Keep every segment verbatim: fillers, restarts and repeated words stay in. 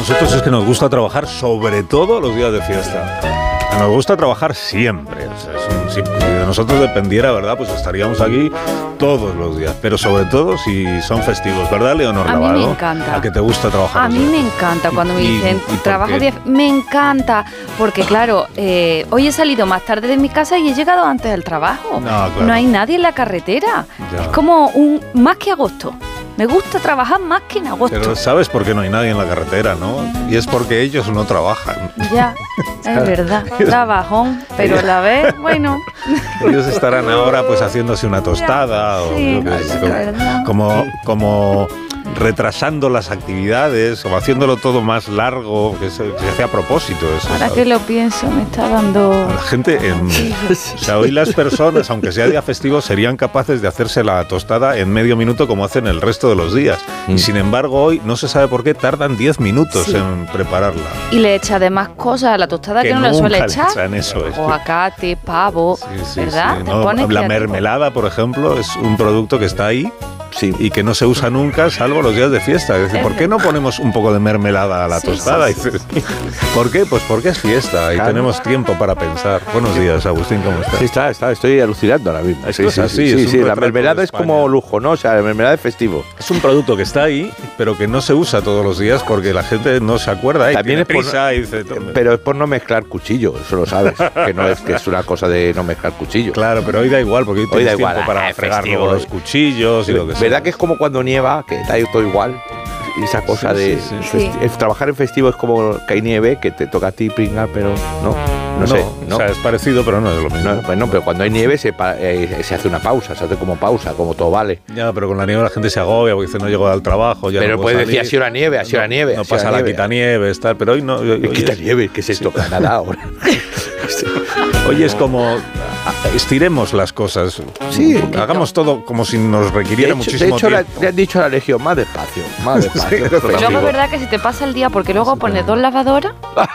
nosotros es que nos gusta trabajar sobre todo los días de fiesta. Nos gusta trabajar siempre. O sea, es un, si de nosotros dependiera, ¿verdad? Pues estaríamos aquí todos los días. Pero sobre todo si son festivos, ¿verdad, Leonor A Lavado? mí me encanta. ¿A que te gusta trabajar? A mí me encanta cuando me ¿Y- dicen y- y por trabajo qué? diez. Me encanta, porque claro, eh, hoy he salido más tarde de mi casa y he llegado antes del trabajo. No, claro. No hay nadie en la carretera. Ya. Es como un más que agosto. Me gusta trabajar más que en agosto. Pero ¿sabes por qué no hay nadie en la carretera, no? Y es porque ellos no trabajan. Ya, es verdad. Trabajón, pero a la vez, bueno. Ellos estarán ahora pues haciéndose una tostada o Sí, yo qué es sé, verdad. como, como retrasando las actividades o haciéndolo todo más largo, que se, que se hace a propósito eso. Ahora ¿sabes? que lo pienso, me está dando... La gente, en, o sea, hoy las personas, aunque sea día festivo, serían capaces de hacerse la tostada en medio minuto como hacen el resto de los días. Mm. Y sin embargo, hoy no se sabe por qué tardan diez minutos Sí. en prepararla. Y le echa además cosas a la tostada que, no le nunca suele le echar. echan, eso es. Aguacate, pavo, Sí, sí, ¿verdad? sí, Te ¿no? pones La creativo. mermelada, por ejemplo, es un producto que está ahí Sí. y que no se usa nunca salvo los días de fiesta. Es decir, Es ¿por qué no ponemos un poco de mermelada a la Sí, tostada? sí, Y dices, ¿por qué? Pues porque es fiesta y Claro. tenemos tiempo para pensar. Buenos días, Agustín, ¿cómo estás? Sí, está, está, estoy alucinando ahora mismo. Esto Sí, es sí, así, sí, es sí, un sí, la retrato mermelada de es como España. lujo, ¿no? O sea, la mermelada es festivo. Es un producto que está ahí, pero que no se usa todos los días porque la gente no se acuerda. Y También tiene es por- prisa y dice, "Tome". Pero es por no mezclar cuchillo, eso lo sabes. Que no es que es una cosa de no mezclar cuchillo. Claro, pero hoy da igual porque hoy, Hoy da tienes igual, tiempo para ah, fregar festivo. luego los cuchillos y lo que sea. ¿Verdad que es como cuando nieva, que da todo igual? Y esa cosa Sí, de sí, sí. festi- Sí. es- trabajar en festivo es como que hay nieve, que te toca a ti pringar, pero no, no, sé. No, O sea, es parecido, pero no es lo mismo. no, pues no, pero cuando hay nieve se, pa- eh, se hace una pausa, se hace como pausa, como todo vale. Ya, pero con la nieve la gente se agobia porque dice no llego al trabajo. Ya Pero no puedo puedes decir, salir. ha sido la nieve, ha sido la nieve, No ha sido pasa la la nieve. quitanieves, tal, pero hoy no. Hoy, hoy Quita es, nieve, ¿qué es esto? Nada ahora. hoy es como ah, estiremos las cosas. Sí. Hagamos todo como si nos De requiriera hecho, de muchísimo hecho la- tiempo. le han dicho a la Legión, más despacio, más despacio. Sí, esto es pero Luego festivo. es verdad que si te pasa el día, porque luego pones dos lavadoras,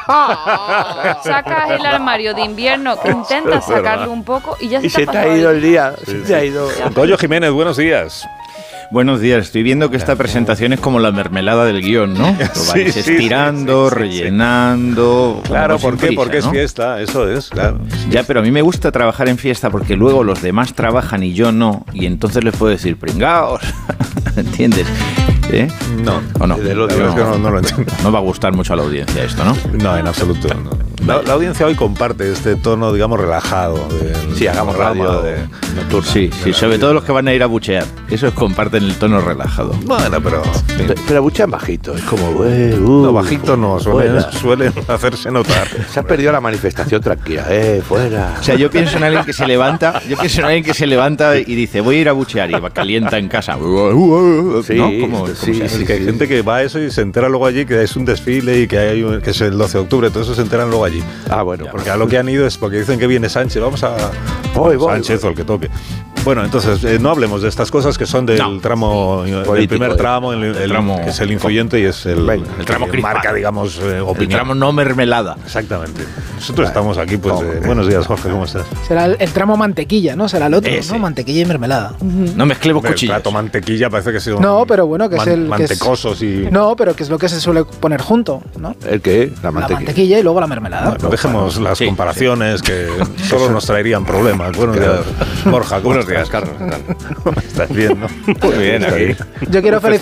sacas el armario de invierno, intentas sacarlo un poco y ya se Y te ha se te ha pasado ido el el día, se te ha ido. Goyo Jiménez, buenos días. Buenos días, estoy viendo que esta presentación es como la mermelada del guión, ¿no? Lo Sí, vais sí, estirando, sí, sí, sí. rellenando... Claro, como ¿por sin qué? prisa, Porque es ¿no? fiesta, eso es, claro. Ya, pero a mí me gusta trabajar en fiesta porque luego los demás trabajan y yo no, y entonces les puedo decir, pringaos, ¿entiendes? ¿Eh? No, ¿O no? la verdad es que no, no lo entiendo. No va a gustar mucho a la audiencia esto, ¿no? No, en absoluto. no. La, la audiencia hoy comparte este tono, digamos, relajado. Del Sí, hagamos programa radio de- nocturna. Sí, sí, sobre todo los que van a ir a buchear. Esos comparten el tono relajado. Bueno, pero... en fin. Pe- Pero buchean bajito, es como... eh, uh, No, bajito no, suelen, fuera. suelen hacerse notar. Se ha perdido la manifestación tranquila, eh, fuera. O sea, yo pienso en alguien que se levanta, yo pienso en alguien que se levanta y dice, voy a ir a buchear y va calienta en casa. Sí, ¿no? ¿Cómo- sí, cómo se hace? sí, Es que hay gente que va a eso y se entera luego allí que es un desfile y que hay un- que es el doce de octubre, todo eso se enteran luego allí. Ah, bueno. Porque a lo que han ido es porque dicen que viene Sánchez, vamos a Voy, voy, Sánchez voy. o el que toque. Bueno, entonces eh, no hablemos de estas cosas que son del No. tramo, del Político, primer eh. tramo, el, el- tramo- que es el influyente y es el, Venga. El tramo que crispado. marca, digamos, eh, El opinión. tramo no mermelada. Exactamente. Nosotros estamos aquí, pues, Vamos, eh, bien. buenos días, Jorge, ¿cómo estás? Será el, el tramo mantequilla, ¿no? Será el otro, Ese. ¿no? Mantequilla y mermelada. No mezclemos Hombre, el cuchillos. plato mantequilla parece que sea un No, pero bueno, que es el- que es- mantecosos y... No, pero que es lo que se suele poner junto, ¿no? ¿El qué? La La mantequilla. mantequilla y luego la mermelada. Bueno, dejemos las sí, comparaciones que solo nos traerían problemas. Buenos días, Borja. ¿cómo Buenos días, estás? Carlos. Estás bien, ¿no? Muy bien, aquí. Yo quiero Un felicitar